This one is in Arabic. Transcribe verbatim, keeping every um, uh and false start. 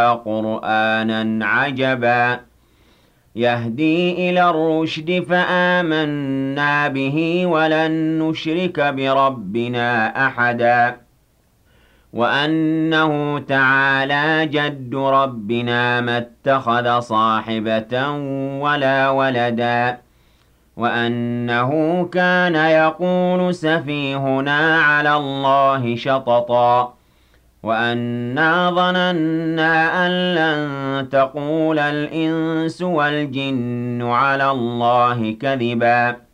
قُرْآنًا عَجَبًا يَهْدِي إِلَى الرُّشْدِ فَآمَنَّا بِهِ وَلَن نُّشْرِكَ بِرَبِّنَا أَحَدًا وَأَنَّهُ تَعَالَىٰ جَدُّ رَبِّنَا مَا اتَّخَذَ صَاحِبَةً وَلَا وَلَدًا وَأَنَّهُ كَانَ يَقُولُ سَفِيهُنَا عَلَى اللَّهِ شَطَطًا وَأَنَّا ظَنَنَّا أَن لَّن تَقُولَ الْإِنسُ وَالْجِنُّ عَلَى اللَّهِ كَذِبًا